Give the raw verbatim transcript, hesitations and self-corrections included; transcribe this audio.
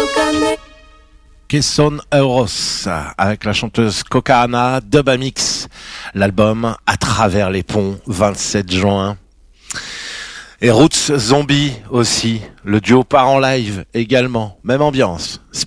Que son euros avec la chanteuse Coca-Ana, Dubamix, l'album À travers les ponts, vingt-sept juin. Et Roots Zombie aussi, le duo part en live également, même ambiance.